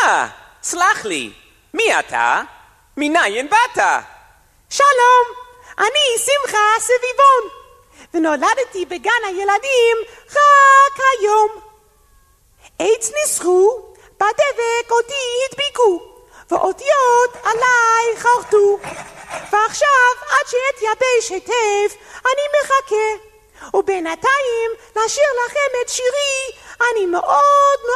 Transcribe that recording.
סלח לי, מי אתה? מניין באת? שלום, אני שמחה סביבון, ונולדתי בגן הילדים רק היום. עץ ניסחו, בדבק אותי הדביקו, ואותיות עליי חרטו, ועכשיו עד שאתייבש היטב אני מחכה, ובינתיים לשיר לכם את שירי אני מאוד